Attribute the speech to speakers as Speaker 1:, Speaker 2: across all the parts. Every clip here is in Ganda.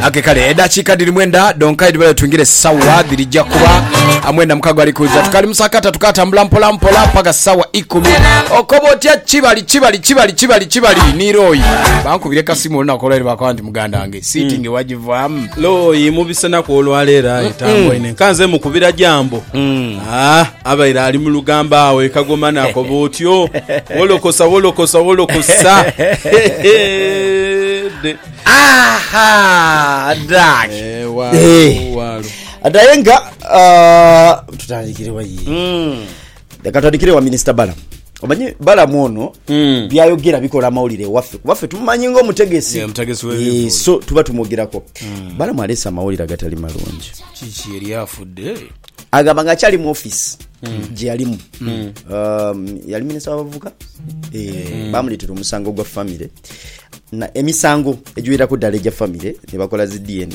Speaker 1: akekale edakika diri mwenda donkaidi bale tuingire sawa dirijja kuba amwenda mukago ali kuza tukali musakata tukatambula mpola mpola paka sawa 10 okobotya chibali niroyi bankubire kasimu nakola bakwa ndi muganda wange sitting wajivamu
Speaker 2: loyi mubisana ko olwalera itambo ine kanze mukubira jambo abaira ali mu lugamba awe kagoma nako botyo wolokosa
Speaker 1: dak
Speaker 3: walo adayenga tutandikire wayi dakatandikire wa minister Bala omanyi Bala mono byayogera bikola mawulire waffe tumanyi ngo mutegesi so tuba tumwogerako Bala mwalesa mawulire agatali malungi
Speaker 1: chichi eri afudde
Speaker 3: agamba nga kyali mu office gyalimu yali minister wabavuka bamuletera omusango gwa family na emisango ejuira ku dale ja family ne bakola zi DNA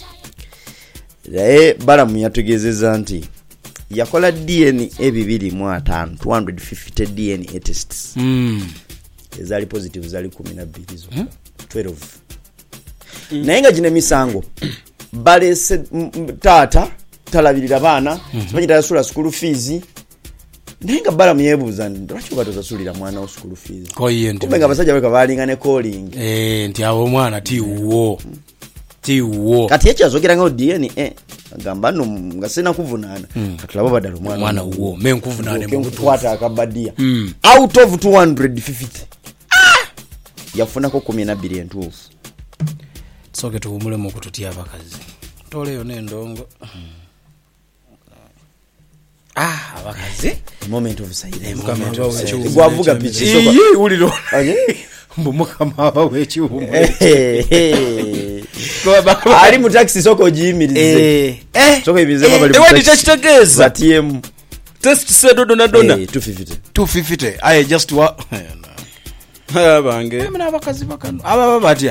Speaker 3: Bala muyategezeza nti yakola DNA ebibiri mu 5 250 DNA tests ezali positive zali 12 zo 12 nayenga jine misango balese tata talabirira bana sibanyi tasula school fees nenga Bala myebuza lwaki batozasulira mwana wa school fees kumbe nga basajja beka balinga ne calling
Speaker 1: nti abo mwana tiwo
Speaker 3: kati ekyazogera ngo DNA agamba no ngasena kuvunana katulabo badalo
Speaker 1: mwana uwo me nkuvunane mu
Speaker 3: kutwata akabadia out of 250 yafuna ko 12 entufu
Speaker 1: soke tuhumule mu kututia abakazi toleyo nendongo abakazi
Speaker 3: moment of silence
Speaker 1: gwavuga bichi soko uliro mbumukama abawechiumu
Speaker 3: ali mu taxi soko jimirize soko ibize baba
Speaker 1: ewe ndichachitegeza
Speaker 3: ATM
Speaker 2: test sedodo na dona
Speaker 1: 250 aye just wa
Speaker 2: bange
Speaker 1: mna abakazi bakano aba batya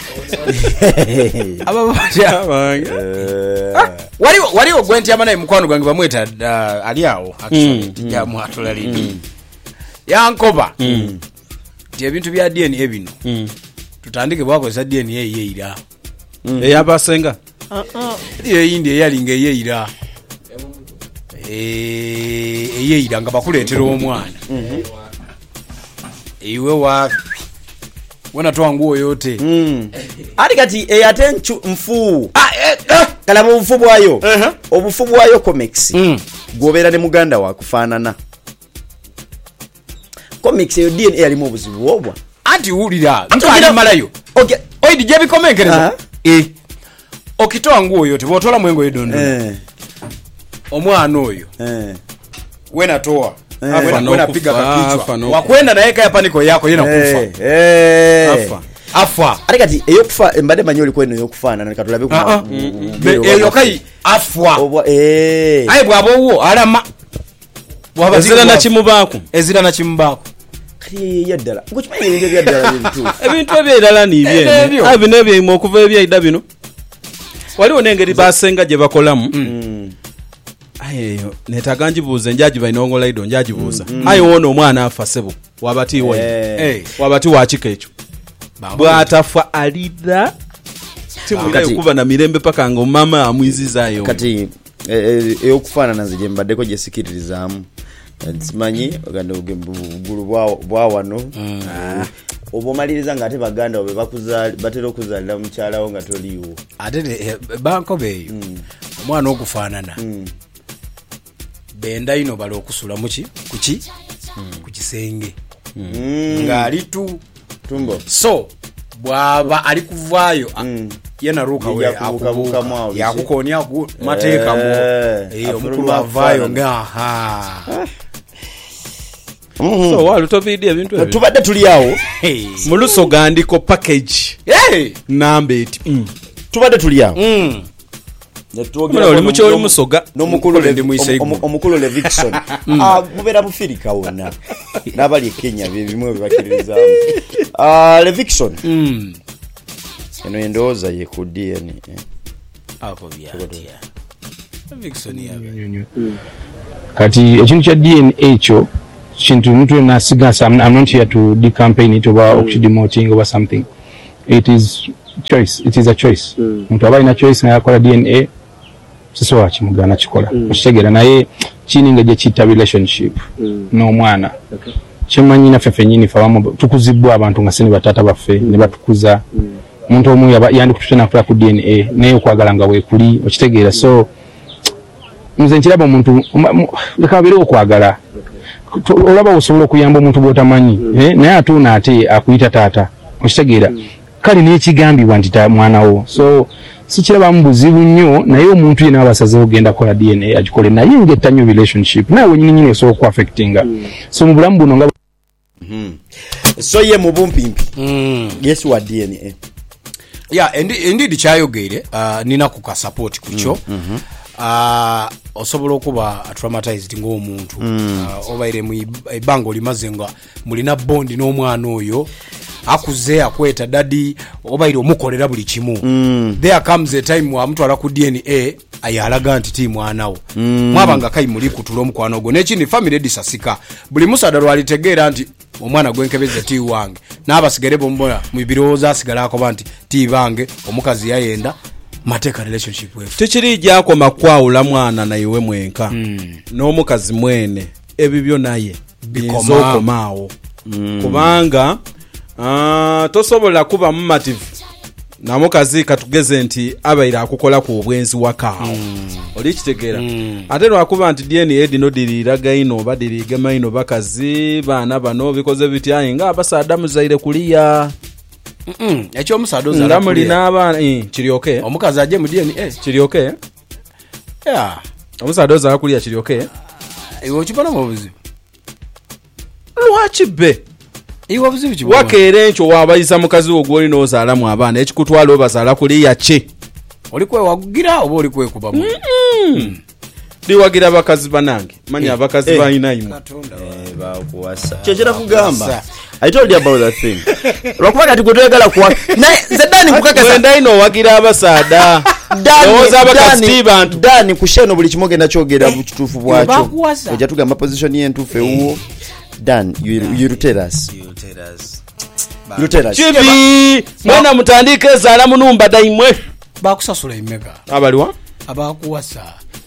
Speaker 1: bange wali ogwenti amana mukwano gange bamweta ali awo actually ya mwatola lini yankoba ebintu bya DNA ebino tutandike bwako za DNA yeira
Speaker 2: eyabasenga
Speaker 1: yindi eyalinga yeira yeira nga bakuletera omwana iwe wa wana toa nguo yote
Speaker 3: ali kati eyatenchu mfu kala mu mfu bwayo obufu bwayo comics gobera ne muganda wa kufanana comics yo DNA ali mu buzibu obwa
Speaker 1: anti ulira mtu ali malayo okay oidi jebi komengereza okitoa nguo yote botola mwengo yedondo omwana oyo wena toa wena piga kakichwa wakwenda na eka ya paniko yako yena kufa afa
Speaker 3: ali kati eyo kufa mbade manyoli kweno yo kufana na katulabe
Speaker 1: kufa eyo kai afwa ayi bwabo wo alama
Speaker 2: wabazira na chimubako
Speaker 1: ezira na chimubako
Speaker 3: kali yaddala ngochimanyi nge yaddala
Speaker 2: ebintu ebyedala ni bye abine bye mokuva ebyida bino waliwo nengeri basenga je bakolamu ayeyo netaganjibuze njaji bainongola ido njajibuza ayo wono omwana afa sebo wabati wa wabati wa chikecho bwatafa alida timulayo kuba na mirembe paka ngo mama amwizizayo
Speaker 3: kati eyokufana nazije mbadeko je sikiririzamu simanyi oganda ogembugulu bwa wano obomaliriza ngate baganda obe bakuzali batero kuzalira mukyala wo ngatoliwo
Speaker 1: ate banko beyo omwana okufanana benda ino balo okusula muki kukisenge ngali tu
Speaker 3: tumbo
Speaker 1: so bwaba ali kuvayo yena ruka we akubuka mwawo yakukonya ku mateka mo omukulu avayo ngaha
Speaker 2: so wali tobidi ebintu
Speaker 3: tubadde tuliawo
Speaker 2: muluso gandiko package nambe eti
Speaker 3: tubadde tuliawo
Speaker 2: netwogera oli mucho oli musoga
Speaker 3: n'omukulu ndi muise omukulu le Vixon mubera bufirika wona nabali Kenya bimwe bibakiriza le Vixon eno endoza ye ku DNA
Speaker 1: ako byatia Vixon yabe
Speaker 4: kati ekintu kya DNA ekyo kintu mtu nasiga I'm not here to decampaign it over oxydemoting or something. It is choice, it is a choice. Muntu aba ina choice na yakola DNA siso wakimugana kikola. Okitegera naye kininga gye kita relationship n'omwana. Kimanyi na fefe nyini fawamu tukuzibwa abantu nga sini batata baffe ne batukuza. Muntu omu yandi kututena ku DNA naye okwagala nga weekuli okitegeera so nze nkiraba omuntu leka bere okwagala olaba osobola okuyamba omuntu bw'otamanyi naye atuuna ate akuyita taata okitegeera kale n'ekigambibwa nti mwana wo so sikirabamu buzibu nnyo naye omuntu yena abasazeho ogenda kola DNA agikole naye ngetta nnyo relationship nawe nyini esobola okuaffectinga so mu bulamu buno nga
Speaker 3: so ye mu bumpimpi yes wa DNA
Speaker 1: indeed kyayogere nina ku ka support kucho osobola okuba traumatized ng'omuntu obaire mu ibanga olimaze nga mulina bond n'omwana oyo akuze akweta daddy obaire omukolera buli kimu there comes a time wa mtu ala ku DNA ayalaga nti ti mwana wo mwabanga kai muli kutula omukwano go n'ekindi family disasika buli musada lwalitegeera nti omwana gwenkebeza ti wange n'abasigere bombona mu biroza asigala akoba nti ti bange omukazi yayenda mateka relationship wefu
Speaker 2: tekiri gyakoma kwawula mwana na iwe mwenka n'omukazi mwene ebibyo naye bikomaawo kubanga tosobola kuba mumativu namukazi katugeze nti abaira akukola ku obwenzi wakaawo oli kitegeera ate lwakuba nti DNA dino diriraga ino badirigema ino bakazi baana bano bikoze bitya nga abasaada muzaire kuliya
Speaker 1: ekyo omusaado zala
Speaker 2: nga mulina abaana kiri okay
Speaker 1: omukazi aje mu DNA
Speaker 2: kiri okay omusaado zala kuliya kiri okay
Speaker 1: iwe okibona mu buzibu
Speaker 2: lwaki be
Speaker 1: iwe buzibu kibona
Speaker 2: wakeere nkyo wabayisa mukazi wo gwoli n'ozaalamu abaana ekikutwala obazaala kuliya ki
Speaker 1: oli kwewagira oba oli kwekubamu
Speaker 2: liwagira bakazi banange manya abakazi balina imo
Speaker 3: bakuwasa kyekira kugamba I told you about that thing lwakuba kati gwetwegala kuwa zedani kukakasa
Speaker 2: wenda ino wagira abasaada
Speaker 3: dani kusheno buli kimogenda kyogera mu kituufu bwakyo ojja tugamba position y'entuufu ewuwo Dan, you tell us.
Speaker 2: Chibi, mwana mutandike zaala munumba daimwe.
Speaker 1: Bakusasula imega.
Speaker 2: Abaliwa?
Speaker 1: Abakuwasa.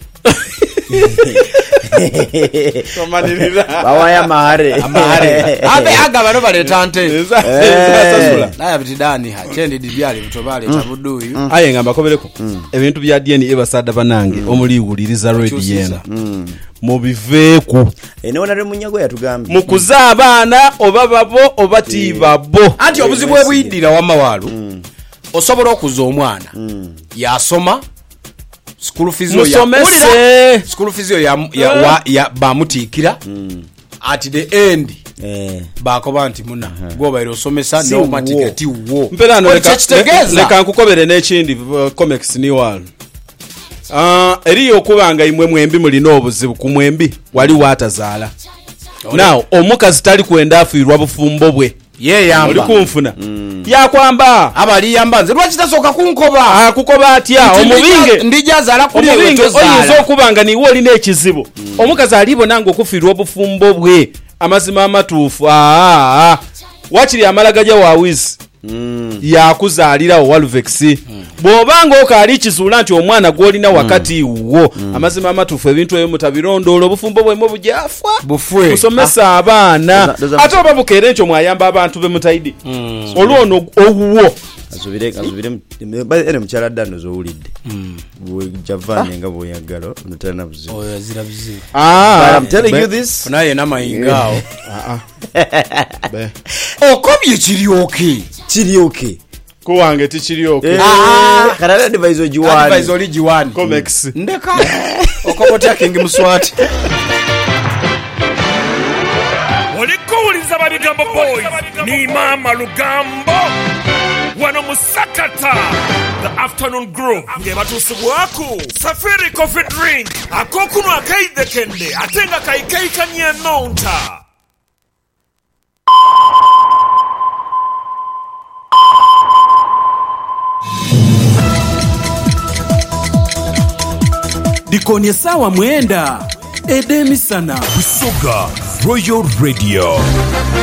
Speaker 2: Tomanirira.
Speaker 3: Bawaya mahare.
Speaker 1: Abe aga bano baletante. Sasula. Naye bitidani ha. Chendi dibyali mutobale tabuduyu.
Speaker 2: Aye ngamba kobereko. Ebintu bya DNA ebasaada banange omuliwuliriza radio yena. Mubiveeku
Speaker 3: enewonare munyago yatugambi
Speaker 2: mukuza abaana oba babo oba tibabo
Speaker 1: anti obuzibu bwebuyidira wamawalu osobola okuza omwana yasoma school fees ya bamutikira at the end bakoba nti muna gobairo somesa no matikati wo
Speaker 2: mpelano leka nkukobere n'ekindi comics ni wal eriyo kubanga imwe mwembi mulina obuzibu ku mwembi wali watazaala now omukazi tali kwenda afiirwa bufumbo bwe
Speaker 1: yeyamba
Speaker 2: oli kunfuna yakwamba
Speaker 1: abali yamba nze lwaki tasoka kunkoba
Speaker 2: akukoba atya omubinge
Speaker 1: ndijazaala kuli
Speaker 2: omubinge oyinza okubanga niwe olina ekizibu omukazi alibonanga okufiirwa bufumbo bwe amazima amatuufu wakiri amalagaja wawizi yakuzaalirawo waluvexi bw'obanga okaali kizuula nti omwana gw'olina wakati wo amazima amatuufu ebintu ebyo mutabirondoola obufumbo bwemu bujafa busomesa abaana ate oba bukeere nkyo mwayamba abantu be mutaidi olwono owuwo
Speaker 3: ere mukyala ddano zowulidde javane nga bwoyagala notana buzibu I'm telling you this
Speaker 1: naye namayingaawo okobye kiryoke
Speaker 2: kuwange tikiryoke
Speaker 3: karala advisor
Speaker 1: jiwani
Speaker 2: comics
Speaker 1: ndeka okobotya king muswati
Speaker 5: olikuwuliza Babigambo Boys ni mama Lugambo wano musakata the afternoon group nge batusibwaku Safiri coffee drink akokuno akaidekende atenga kaikaika nyenonta
Speaker 6: Dikonye sawa mwenda Edemisana
Speaker 5: Busoga Royal Radio